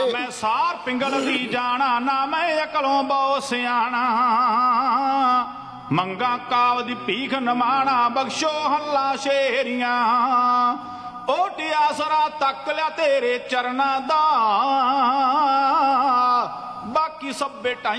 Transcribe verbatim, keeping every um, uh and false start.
मैं सार पिंगल दी जाना ना मैं अकलों बहुत सियाना मंगा काव दी भीख नमाना बख्शो हल्ला शेरियां ओट आसरा तक लिया तेरे चरना दा बाकी सब बेटा